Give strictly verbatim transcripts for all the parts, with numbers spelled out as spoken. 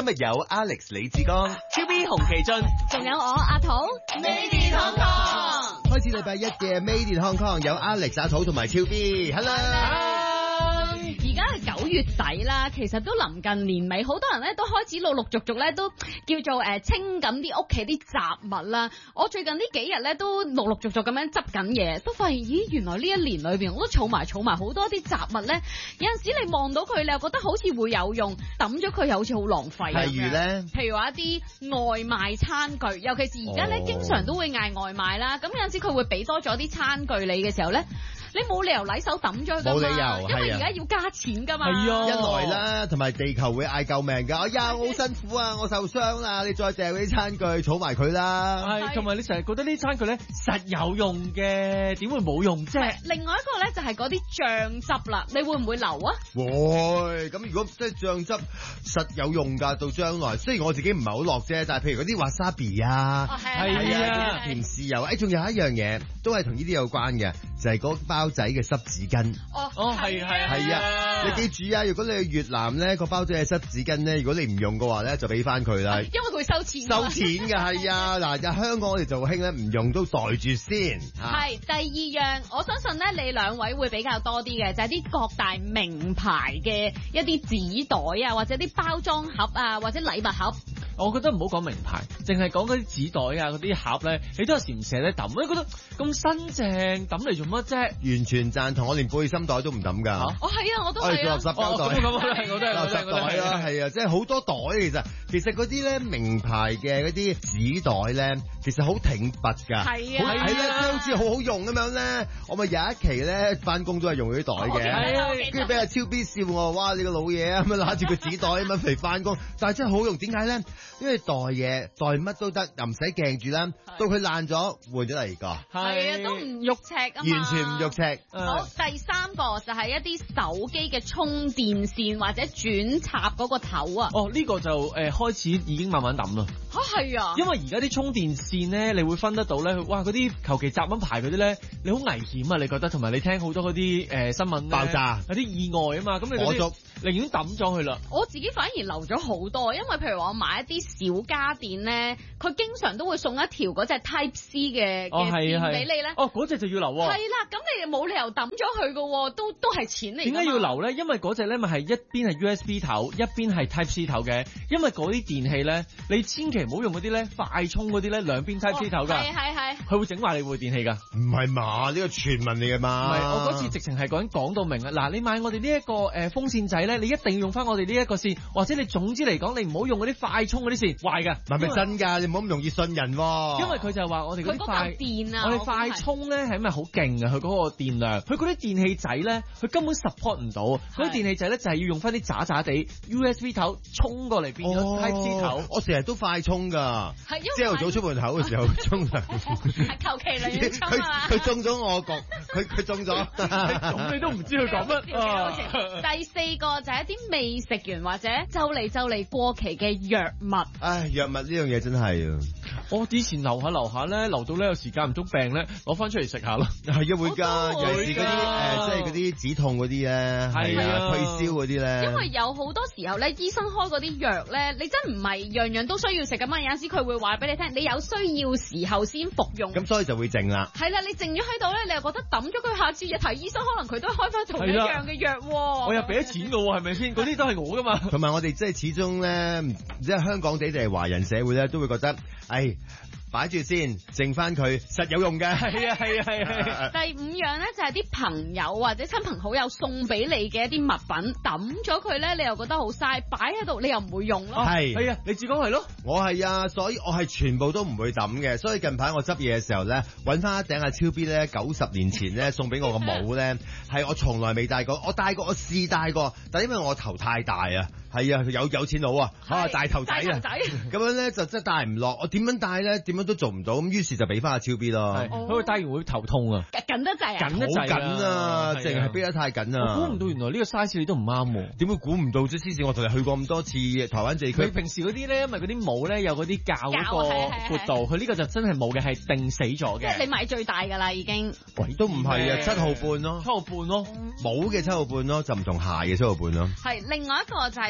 日有 Alex 李志剛、 超 B 洪其俊， 仲有我阿土。 Made in Hong Kong， 開始禮拜一嘅 Made in Hong Kong 有 Alex 阿土同埋超 B。Hello。 而家係九月底啦，其實都臨近年尾，好多人咧都開始陸陸續續咧都叫做誒清緊啲屋企啲雜物啦。我最近呢幾日咧都陸陸續續咁樣執緊嘢，都發現咦原來呢一年裏邊我都儲埋儲埋好多啲雜物咧。有陣時你望到佢，你又覺得好似會有用，抌咗佢又好似好浪費。 例如咧， 譬如話一啲外賣餐具，尤其是而家咧哦經常都會嗌外賣啦。咁有陣時佢會俾多咗啲餐具你嘅時候咧，你冇理由禮手抌咗佢㗎嘛， 冇理由， 因為係啊而家要加錢㗎嘛。 係啊一來啦，同埋地球會嗌救命㗎。哎呀，我好辛苦啊，我受傷啦，你再掟嗰啲餐具，儲埋佢啦。 係同埋你成日覺得呢餐具咧實有用嘅，點會冇用啫？ 另外一個咧就係嗰啲醬汁啦，你會唔會留啊？ 會，咁如果即係醬汁實有用㗎，到將來雖然我自己唔係好落啫，但係譬如嗰啲 wasabi 啊， 哦係係係啊啊，甜豉油，誒仲有一樣嘢都係同呢啲有關嘅，就係嗰包仔嘅濕紙巾。 哦哦係係係啊，你記住啊！如果你去越南咧，個包仔嘅濕紙巾咧，如果你唔用嘅話咧，就俾翻佢啦。 因為佢收錢。 收錢嘅係啊，嗱，香港我哋就興咧，唔用都袋住先。 係第二樣，我相信咧你兩位會比較多啲嘅，就係啲各大名牌嘅一啲紙袋啊，或者啲包裝盒啊，或者禮物盒。 我覺得唔好講名牌，淨係講嗰啲紙袋啊、嗰啲盒咧，你都有時唔捨得抌，你覺得咁新淨抌嚟做乜啫？ 完全贊同，我連背心袋都唔抌㗎。 哦係啊，我都我哋係啊。 做垃圾膠袋。 哦咁咁咁我都係垃圾袋啦，係啊，即係好多袋其實，其實嗰啲咧名牌嘅嗰啲紙袋咧，其實好挺拔㗎。 係啊好係啦，好似好好用咁樣咧。我咪有一期咧翻工都係用嗰啲袋我記得嘅。 我記得跟住俾阿超 B 笑我，哇！你個老嘢啊，咁樣揦住個紙袋咁樣嚟翻工，但係真係好用。點解咧？因為袋嘢袋乜都得，又唔使鏡住啦。到佢爛咗，換咗第二個， 係啊，都唔肉赤啊嘛。 完全唔肉赤。 好，第三個就係一啲手機嘅充電線或者轉插嗰個頭啊。 哦，呢、個就誒、呃、開始已經慢慢抌啦。 嚇係啊。 因為而家啲充電線咧，你會分得到咧，哇！嗰啲求其雜蚊牌嗰啲咧，你好危險啊！你覺得，同埋你聽好多嗰啲誒新聞呢爆炸有啲意外啊嘛，咁你嗰火燭啲寧願抌咗佢啦。 我自己反而留咗好多，因為譬如話我買一啲小家電咧，佢經常都會送一條嗰隻 Type C 嘅哦嘅係啊係線俾你咧。 哦，嗰隻就要留喎。 係啦，咁你冇理由抌咗佢噶喎，都都係錢嚟㗎嘛。 點解要留咧？因為嗰隻咧咪係一邊係 U S B 頭，一邊係 Type C 頭嘅。因為嗰啲電器咧，你千祈唔好用嗰啲咧快充嗰啲咧，兩邊 Type C 頭㗎。 係係係。 佢會整壞你部電器㗎。 唔係嘛？呢個傳聞嚟嘅唔嘛？ 係，我嗰次直情係講講到明啊！嗱，你買我哋呢一個誒、呃、風扇仔咧，你一定要用翻我哋呢一個線，或者你總之嚟講，你唔好用嗰啲快充嗰啲線，壞㗎。 係咪真㗎？你唔好咁容易信人喎。 因為佢就話我哋嗰佢嗰啲快嚿電啊， 我哋快充咧係咪好勁啊？佢嗰個電量，佢嗰啲電器仔咧，佢根本 support 唔到。嗰啲電器仔咧就係要用翻啲渣渣地 U S B 頭充過嚟變咗 Type C 頭。 我成日都快充㗎， 係因為朝頭早出門口嘅時候沖涼。 係求其嚟要充佢啊嘛。 佢中咗我局，佢佢中咗。 咁你都唔知佢講乜啊？ 第四個就係一啲未食完或者就嚟就嚟過期嘅藥物。 唉，藥物呢樣嘢真係啊， 我以前留下留下咧，留到咧有時間唔中病咧，攞翻出嚟食下咯。 係啊會㗎， 我都會尤其是嗰啲㗎誒，即係嗰啲止痛嗰啲咧，係係啊啊，退燒嗰啲咧。 因為有好多時候咧，醫生開嗰啲藥咧，你真唔係樣樣都需要食㗎嘛。有陣時佢會話俾你聽，你有需要時候先服用。 咁所以就會靜啦。 係啦，你靜咗喺度咧，你又覺得抌咗佢，下次日睇醫生，可能佢都開翻同一樣嘅藥喎。 我又俾咗錢㗎喎，係咪先？嗰啲都係我㗎嘛。 同埋我哋即係始終咧，即係香港地定係華人社會咧，都會覺得，唉，擺住先，剩翻佢實有用嘅。 係啊係啊係啊。 第五樣咧就係啲朋友或者親朋好友送俾你嘅一啲物品，抌咗佢咧，你又覺得好嘥，擺喺度你又唔會用咯。 係係啊，你自講係咯。 我係啊，所以我係全部都唔會抌嘅。所以近排我執嘢嘅時候咧，揾翻一頂阿超 B 咧，九十年前咧送俾我個帽咧，係我從來未戴過。我戴過，我試戴過，但因為我頭太大啊，係啊，有有錢佬啊，啊大頭仔啊， 大頭仔咁樣咧就真係戴唔落。我點樣戴咧？點樣都做唔到。咁於是就俾翻阿超 B 咯。 係，佢會戴完會頭痛啊。 緊得滯啊！ 緊得滯好緊啊，淨係逼得太緊啊！ 我估唔到原來呢個 size 你都唔啱喎。 點會估唔到啫？黐線，我同你去過咁多次台灣地區。 佢平時嗰啲咧，因為嗰啲帽咧有嗰啲膠嗰個膠係係係闊度，佢呢個就真係冇嘅，係定死咗即係嘅。 你買最大㗎啦，已經。 喂，都唔係啊，七號半咯七，號半咯。 帽嘅七號半咯，就唔同鞋嘅七號半咯。 係另外一個就係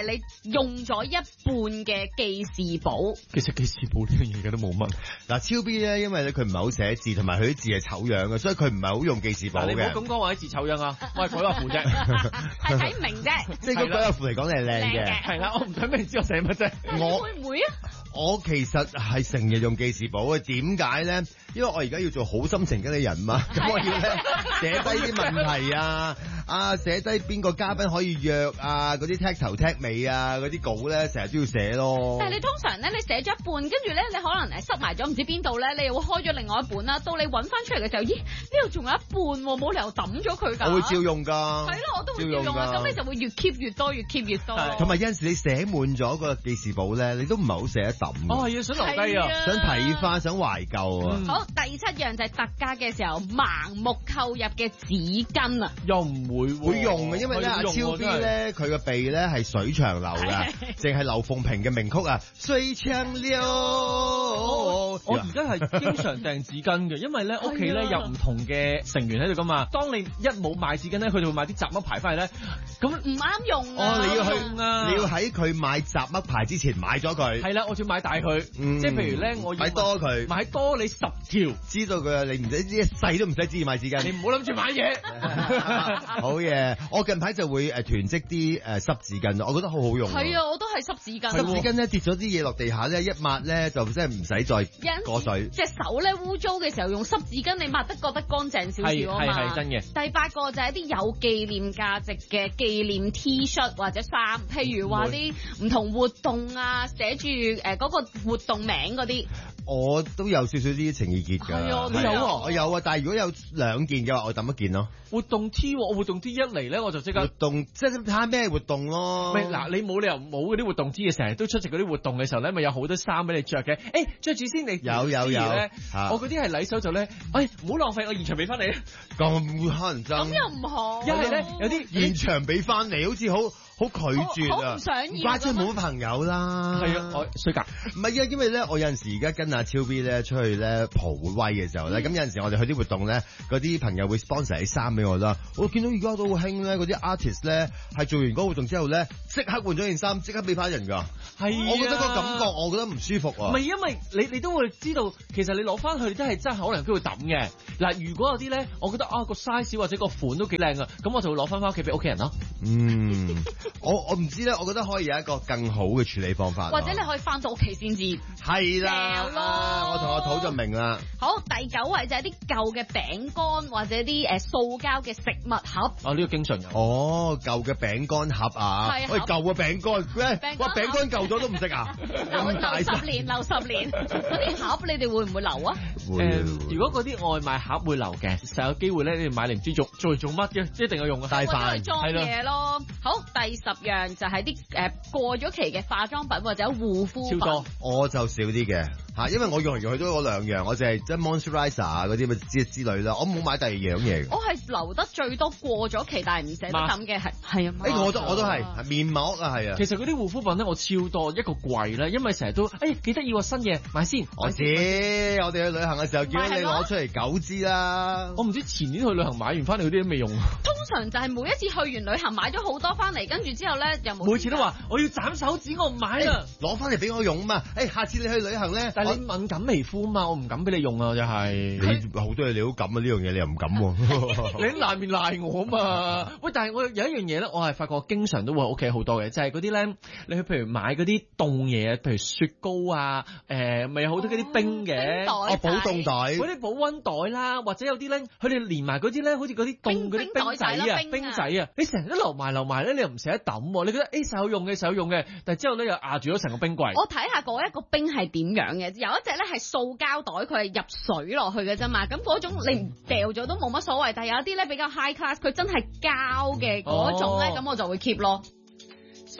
你用咗一半嘅記事簿。 其實記事簿呢樣嘢而家都冇乜。 嗱超 B 咧，因為咧佢唔係好寫字，同埋佢啲字係醜樣嘅，所以佢唔係好用記事簿你唔好嘅。 咁講話啲字醜樣啊，我係改畫符啫。 係睇唔明啫。 即係嗰改畫符嚟講，你係靚嘅。 係啦，我唔想俾人知我寫乜啫。 我會唔會啊？ 我其實係成日用記事簿嘅，點解咧？因為我而家要做好心情嘅人嘛，咁我要咧寫低啲問題啊，啊寫低邊個嘉賓可以約啊，嗰啲踢頭踢尾啊，嗰啲稿咧成日都要寫咯。 但係你通常咧，你寫咗一半，跟住咧你可能誒塞埋咗唔知邊度咧，你又會開咗另外一本啦。到你揾翻出嚟嘅時候，咦呢度仲有一半喎，冇理由抌咗佢㗎。 我會照用㗎。 係咯，我都會照用啊。咁你就會越 keep 越多，越 keep 越多。 同埋有陣時你寫滿咗個記事簿咧，你都唔係好捨得抌。 哦，係啊，想留低啊， 想睇翻，想懷舊啊。 嗯、好，第七樣就係特價嘅時候盲目購入嘅紙巾啊。 又唔會會用嘅，因為咧阿超 B 咧佢個鼻咧係水長流㗎，淨係劉鳳萍嘅名曲啊，水長流。 我而家係經常訂紙巾嘅，因為咧屋企咧有唔同嘅成員喺度㗎嘛。當你一冇買紙巾咧，佢就會買啲雜乜牌翻嚟咧，咁唔啱用啊。 哦，你要去啊， 你要喺佢買雜乜牌之前買咗佢。 係啦，我要買大佢，即係譬如咧，我要買多佢， 買多你十條， 知道佢啊，你唔使一世都唔使知買紙巾。 你唔好諗住買嘢。 好嘢，我近排就會誒囤積啲誒濕紙巾，我覺得好好用。 係啊，我都係濕紙巾。 濕紙巾咧跌咗啲嘢落地下咧，一抹咧就真係唔使再過水。 隻手咧污糟嘅時候用濕紙巾，你抹得覺得乾淨少少啊嘛。 係係係真嘅。 第八個就係一啲有紀念價值嘅紀念 T 恤或者衫，譬如話啲唔同活動啊，寫住誒嗰個活動名嗰啲。 我都有少少啲情意結㗎。 係啊， 你有啊？ 我有啊，但係如果有兩件嘅話，我抌一件咯。 活動 T，我活動 T 一嚟咧，我就即刻活動，即係睇下咩活動咯。 咪嗱，你冇理由冇嗰啲活動 T 嘅，成日都出席嗰啲活動嘅時候咧，咪有好多衫俾你着嘅。誒，着住先，你有有有。 我嗰啲係禮手就咧，誒唔好浪費，我現場俾翻你。 咁乞人憎。 咁又唔好。 因為咧有啲現場俾翻你，好似好好拒絕啊！ 好唔想要。 怪之冇乜朋友啦。 係啊，我衰格。 唔係啊，因為咧，我有陣時而家跟阿超 B 咧出去咧蒲威嘅時候咧，咁、嗯、有陣時我哋去啲活動咧，嗰啲朋友會 sponsor 啲衫俾我啦。我見到而家都好興咧，嗰啲 artist 咧係做完嗰個活動之後咧，即刻換咗件衫，即刻俾翻人㗎。係、啊，我覺得個感覺，我覺得唔舒服啊。 唔係因為你你都會知道，其實你攞翻去真係真係可能都會抌嘅。嗱，如果有啲咧，我覺得啊個 size 或者個款都幾靚啊，咁我就會攞翻翻屋企俾屋企人咯。 嗯，我我唔知咧，我覺得可以有一個更好嘅處理方法。 或者你可以翻到屋企先知。 係啦，我同阿土就明啦。 好，第九位就係啲舊嘅餅乾或者啲誒塑膠嘅食物盒。 哦，呢個經常有。 哦，舊嘅餅乾盒啊。係。喂，舊嘅餅乾，哇，餅乾舊咗都唔食啊？ 留十年，留十年。嗰啲盒你哋會唔會留啊？ 會。 誒，如果嗰啲外賣盒會留嘅，實有機會咧，你哋買嚟唔知做做嚟做乜嘅，一定有用嘅。 帶飯。 裝嘢咯。好，第十樣就係啲誒過咗期嘅化妝品或者護膚品。 超多。 我就少啲嘅嚇，因為我用嚟用去都嗰兩樣，我就係即係 moisturizer 啊嗰啲咪之之類啦，我冇買第二樣嘢。 我係留得最多過咗期但係唔捨得抌嘅係係啊。 誒，我都我都係面膜啊，係啊。 其實嗰啲護膚品咧，我超多一個櫃咧，因為成日都誒幾得意喎新嘢買先。 我知，我哋去旅行嘅時候叫你攞出嚟九支啦。 我唔知前年去旅行買完翻嚟嗰啲都未用。 通常就係每一次去完旅行買咗好多翻嚟，跟住之後咧又冇。 每次都話我要斬手指，我唔買啦。 攞翻嚟俾我用啊嘛！誒，下次你去旅行咧， 但係你敏感皮膚啊嘛，我唔敢俾你用啊，就係。 你好多嘢你都敢啊，呢樣嘢你又唔敢喎。 你賴面賴我啊嘛！喂，但係我有一樣嘢咧，我係發覺經常都會喺屋企好多嘅，就係嗰啲咧，你去譬如買嗰啲凍嘢，譬如雪糕啊，誒，咪有好多嗰啲冰嘅， 哦，保凍袋， 嗰啲保溫袋啦，或者有啲咧，佢哋連埋嗰啲咧，好似嗰啲凍嗰啲冰仔啊，冰仔啊，你成日都留埋留埋咧，你又唔捨得抌，你覺得誒實有用嘅實有用嘅，但係之後咧又壓住咗成個冰櫃。 我睇下嗰一個冰係點樣嘅，有一隻咧係塑膠袋，佢係入水落去嘅啫嘛，咁嗰種你唔掉咗都冇乜所謂，但係有一啲咧比較 high class，佢真係膠嘅嗰種咧，咁、哦、我就會 keep 咯。